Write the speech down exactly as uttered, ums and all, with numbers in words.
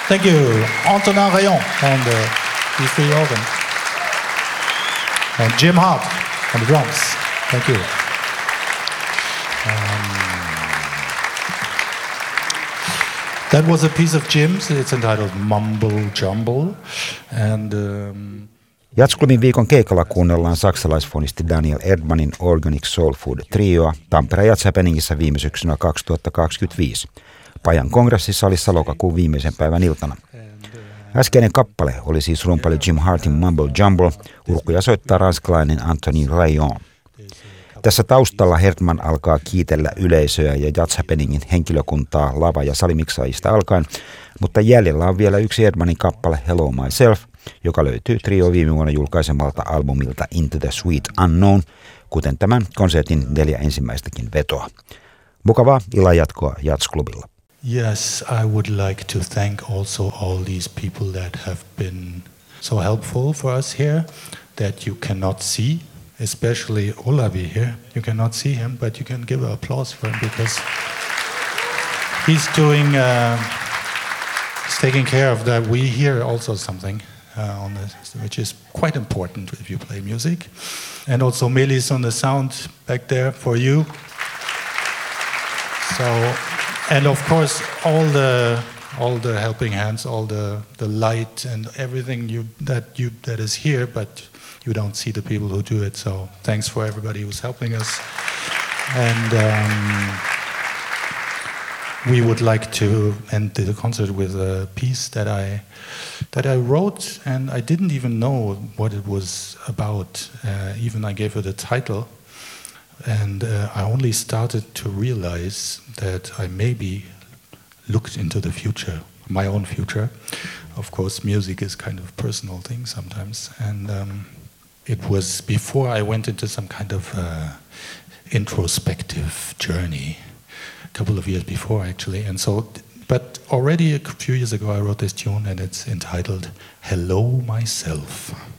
Thank you. Antonin Rayon on the E three organ. And Jim Hart on the drums. Thank you. Um, that was a piece of Jim's. It's entitled Mumble Jumble. And... Um, Jazzklubin viikon keikalla kuunnellaan saksalaisfonisti Daniel Erdmannin Organic Soul Food trioa Tampereen Jazz Happeningissa viime syksynä kaksituhattakaksikymmentäviisi. Pajan kongressisalissa lokakuun viimeisen päivän iltana. Äskeinen kappale oli siis rumpali Jim Hartin Mumble Jumble, urkuja soittaa ranskalainen Antonin Rayon. Tässä taustalla Erdmann alkaa kiitellä yleisöä ja Jazz Happeningin henkilökuntaa lava- ja salimiksaajista alkaen, mutta jäljellä on vielä yksi Erdmannin kappale Hello Myself, joka löytyy trio viime vuonna julkaisemalta albumilta Into the Sweet Unknown, kuten tämän konsertin neljä ensimmäistäkin vetoa. Mukavaa illan jatkoa Jazzklubilla. Yes, I would like to thank also all these people that have been so helpful for us here that you cannot see, especially Olavi here. You cannot see him, but you can give an applause for him because he's doing, uh, he's taking care of that. We hear also something uh, on this, which is quite important if you play music. And also Melis on the sound back there for you. So. And of course, all the all the helping hands, all the, the light and everything you that you that is here, but you don't see the people who do it. So thanks for everybody who's helping us. And um, we would like to end the concert with a piece that I that I wrote, and I didn't even know what it was about. Uh, even I gave it a title. And uh, I only started to realize that I maybe looked into the future, my own future. Of course, music is kind of a personal thing sometimes. And um, it was before I went into some kind of uh, introspective journey, a couple of years before actually. And so, but already a few years ago I wrote this tune and it's entitled Hello Myself.